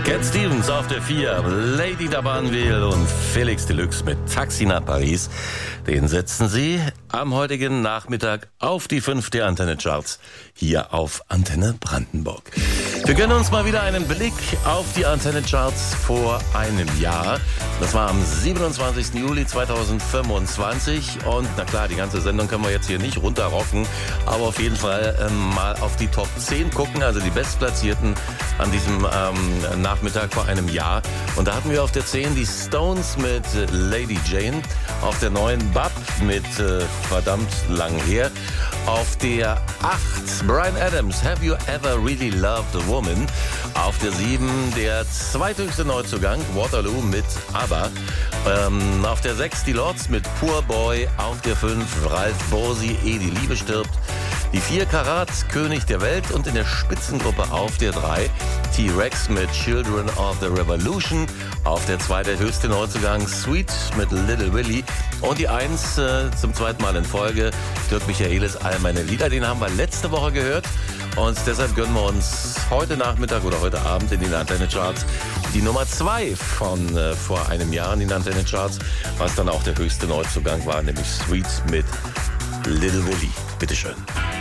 Cat Stevens auf der 4, Lady D'Banville und Felix Deluxe mit Taxi nach Paris. Den setzen Sie am heutigen Nachmittag auf die 5 der Antenne-Charts hier auf Antenne Brandenburg. Wir gönnen uns mal wieder einen Blick auf die Antenne-Charts vor einem Jahr. Das war am 27. Juli 2025 und na klar, die ganze Sendung können wir jetzt hier nicht runterrocken, aber auf jeden Fall mal auf die Top 10 gucken, also die Bestplatzierten an diesem Nachmittag vor einem Jahr. Und da hatten wir auf der 10 die Stones mit Lady Jane, auf der 9 Bab mit verdammt lang her, auf der 8 Bryan Adams, Have You Ever Really Loved a Woman, auf der 7 der zweithöchste Neuzugang, Waterloo mit ABBA, auf der 6 die Lords mit Poor Boy, auf der 5 Ralf Bosi, Ehe die Liebe stirbt, die 4 Karat, König der Welt und in der Spitzengruppe auf der 3 T-Rex mit Children of the Revolution, auf der 2 der höchste Neuzugang Sweet mit Little Willy und die 1 zum zweiten Mal in Folge Dirk Michaelis, All meine Lieder, den haben wir letzte Woche gehört und deshalb gönnen wir uns heute Nachmittag oder heute Abend in den Antenne-Charts die Nummer 2 von vor einem Jahr in den Antenne-Charts, was dann auch der höchste Neuzugang war, nämlich Sweet mit Little Willy. Bitteschön.